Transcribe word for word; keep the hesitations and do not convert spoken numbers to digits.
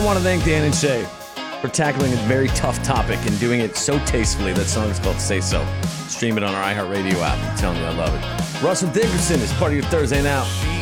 want to thank Dan and Shay for tackling a very tough topic and doing it so tastefully. That song is called Say So. Stream it on our iHeartRadio app. I'm telling you, I love it. Russell Dickerson is part of your Thursday Now.